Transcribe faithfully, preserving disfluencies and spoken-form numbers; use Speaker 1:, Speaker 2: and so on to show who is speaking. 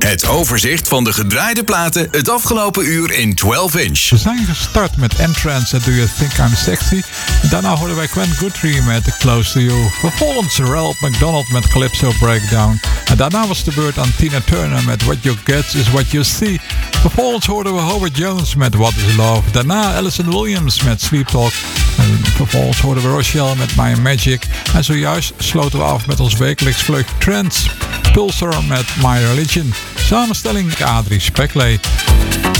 Speaker 1: Het overzicht van de gedraaide platen het afgelopen uur in twaalf inch.
Speaker 2: We zijn gestart met Entrance at Do You Think I'm Sexy. Daarna hoorden wij Gwen Guthrie met Close to You. Vervolgens Ralph McDonald met Calypso Breakdown. En daarna was de beurt aan Tina Turner met What You Get Is What You See. Vervolgens hoorden we Howard Jones met What Is Love. Daarna Alison Williams met Sleep Talk. En vervolgens hoorden we Rochelle met My Magic. En zojuist sloten we af met ons wekelijks vleug Trends. Pulsar met My Religion. Samenstelling Adrie Spekley.